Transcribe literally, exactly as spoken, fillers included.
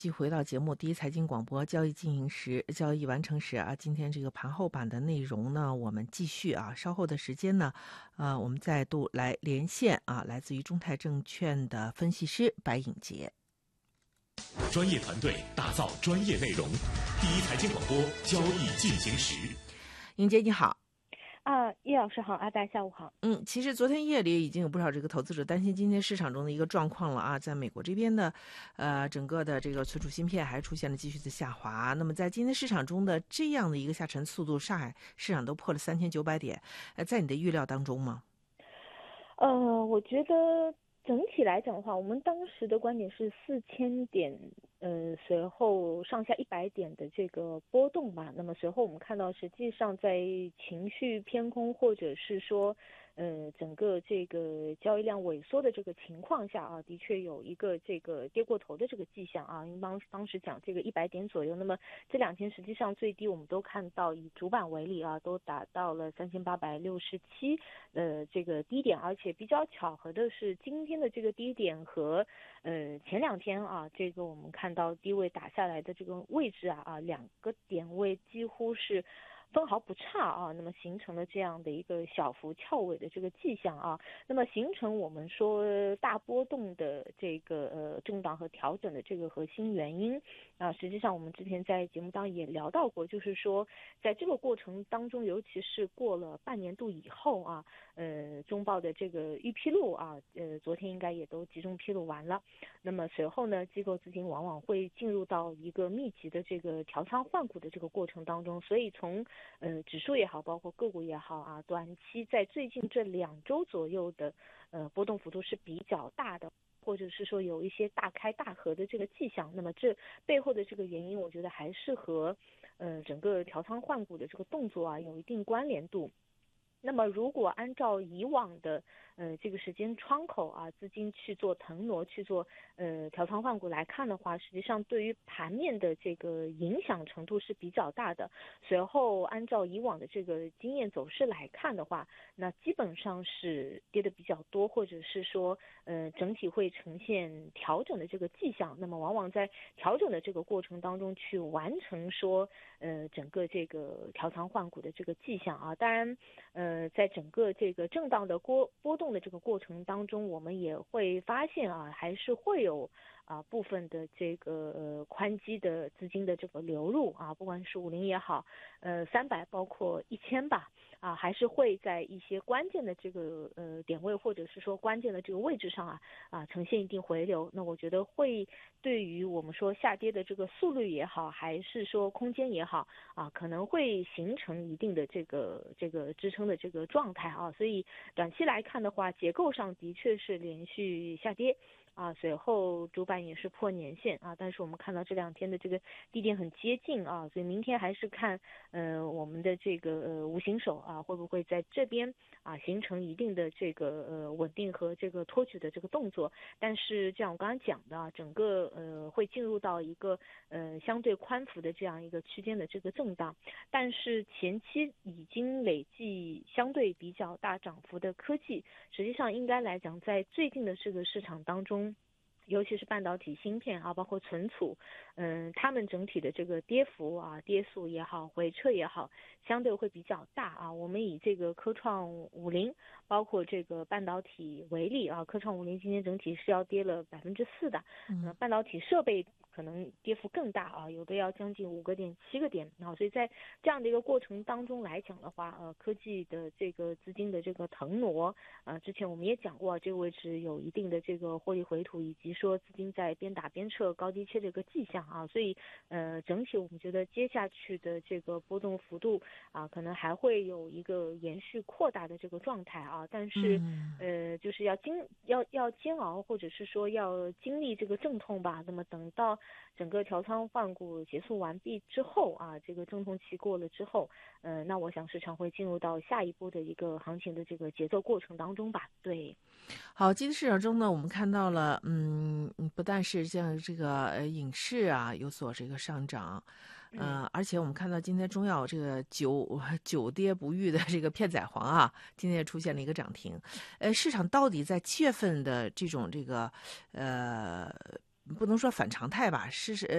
继回到节目第一财经广播交易进行时，交易完成时啊，今天这个盘后版的内容呢，我们继续啊，稍后的时间呢，呃，我们再度来连线啊，来自于中泰证券的分析师白颖杰。 专业团队打造专业内容，第一财经广播交易进行时。 颖杰你好。 啊，叶老师好，阿白下午好。 嗯，其实昨天夜里已经有不少这个投资者担心今天市场中的一个状况了啊，在美国这边的，呃，整个的这个存储芯片还出现了继续的下滑。那么在今天市场中的这样的一个下沉速度，上海市场都破了三千九百点，呃，在你的预料当中吗？ 呃，我觉得整体来讲的话，我们当时的观点是四千点，呃，随后上下一百点的这个波动吧。那么随后我们看到，实际上在情绪偏空或者是说，呃，整个这个交易量萎缩的这个情况下啊，的确有一个这个跌过头的这个迹象啊。因为当当时讲这个一百点左右，那么这两天实际上最低我们都看到，以主板为例啊，都达到了三千八百六十七呃这个低点，而且比较巧合的是，今天的这个低点和呃前两天啊，这个我们看到低位打下来的这个位置啊啊两个点位几乎是分毫不差啊，那么形成了这样的一个小幅翘尾的这个迹象啊，那么形成我们说大波动的这个呃震荡和调整的这个核心原因啊，实际上我们之前在节目当中也聊到过，就是说在这个过程当中，尤其是过了半年度以后啊，呃中报的这个预披露啊，呃昨天应该也都集中披露完了，那么随后呢，机构资金往往会进入到一个密集的这个调仓换股的这个过程当中，所以从呃，指数也好，包括个股也好啊，短期在最近这两周左右的呃波动幅度是比较大的，或者是说有一些大开大合的这个迹象。那么这背后的这个原因，我觉得还是和呃整个调仓换股的这个动作啊有一定关联度。那么如果按照以往的呃这个时间窗口啊，资金去做腾挪去做呃调仓换股来看的话，实际上对于盘面的这个影响程度是比较大的。随后按照以往的这个经验走势来看的话，那基本上是跌的比较多，或者是说呃整体会呈现调整的这个迹象。那么往往在调整的这个过程当中去完成说呃整个这个调仓换股的这个迹象啊。当然呃呃，在整个这个震荡的波波动的这个过程当中，我们也会发现啊，还是会有啊部分的这个呃宽基的资金的这个流入啊，不管是五零也好，呃三百包括一千吧，啊还是会在一些关键的这个呃点位或者是说关键的这个位置上啊啊呈现一定回流。那我觉得会对于我们说下跌的这个速率也好，还是说空间也好啊，可能会形成一定的这个这个支撑的这个状态啊，所以短期来看的话，结构上的确是连续下跌啊，随后主板也是破年线啊，但是我们看到这两天的这个低点很接近啊，所以明天还是看呃我们的这个呃无形手啊会不会在这边啊形成一定的这个呃稳定和这个托举的这个动作，但是像我刚刚讲的啊，整个呃会进入到一个呃相对宽幅的这样一个区间的这个震荡，但是前期已经累计相对比较大涨幅的科技，实际上应该来讲，在最近的这个市场当中，尤其是半导体芯片啊，包括存储，嗯，他们整体的这个跌幅啊、跌速也好、回撤也好，相对会比较大啊。我们以这个科创五零，包括这个半导体为例啊，科创五零今天整体是要跌了百分之四的，嗯，半导体设备可能跌幅更大啊，有的要将近五个点、七个点啊。所以在这样的一个过程当中来讲的话，呃，科技的这个资金的这个腾挪，啊，之前我们也讲过，这个位置有一定的这个获利回吐，以及说资金在边打边撤、高低切的一个迹象啊。所以呃，整体我们觉得接下去的这个波动幅度啊，可能还会有一个延续扩大的这个状态啊。但是、嗯、呃，就是要经要要煎熬，或者是说要经历这个阵痛吧。那么等到整个调仓换股结束完毕之后啊，这个阵痛期过了之后，呃，那我想市场会进入到下一波的一个行情的这个节奏过程当中吧。对， 好，今天市场中呢，我们看到了，嗯，不但是像这个呃影视啊有所这个上涨，呃，而且我们看到今天中药这个久久跌不遇的这个片仔癀啊，今天也出现了一个涨停。呃，市场到底在七月份的这种这个呃不能说反常态吧，是是呃